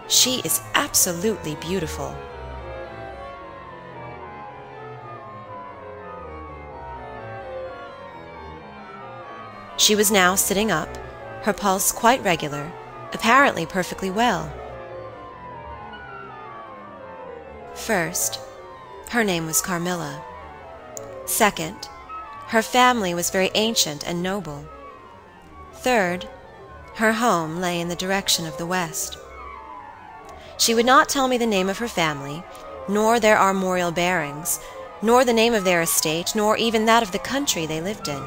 She is absolutely beautiful." She was now sitting up, her pulse quite regular, apparently perfectly well. First, her name was Carmilla. Second, her family was very ancient and noble. Third, her home lay in the direction of the west. She would not tell me the name of her family, nor their armorial bearings, nor the name of their estate, nor even that of the country they lived in.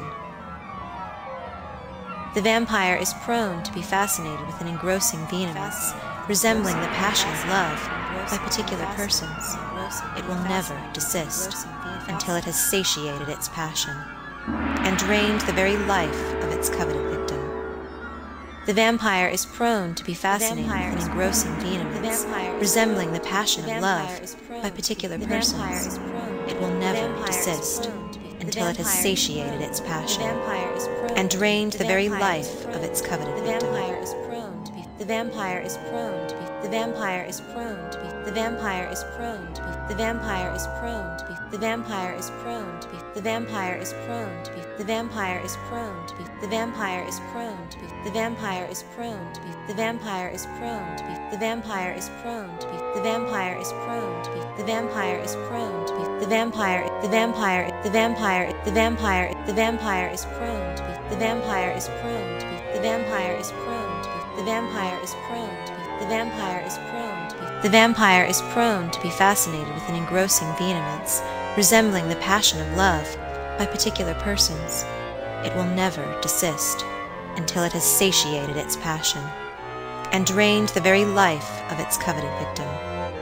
The vampire is prone to be fascinated with an engrossing vehemence, resembling the passion of love, by particular persons. It will never desist until it has satiated its passion, and drained the very life of its coveted victim. The vampire is prone to be fascinated with an engrossing vehemence, resembling the passion of love, by particular persons. It will never desist until it has satiated its passion, and drained the very life of its coveted victim. The vampire is prone to be the vampire is prone to be the vampire is prone to be the vampire is prone to be the vampire is prone to be the vampire is prone to be the vampire is prone to be the vampire is prone to be the vampire is prone to be the vampire is prone to be the vampire is prone to be the vampire is prone to be the vampire is prone to be the vampire the vampire the vampire the vampire the vampire is prone to be the vampire is prone to be the vampire is prone to be the vampire is prone to be the vampire is prone to be the vampire is prone to be fascinated with an engrossing vehemence, resembling the passion of love, by particular persons. It will never desist until it has satiated its passion, and drained the very life of its coveted victim.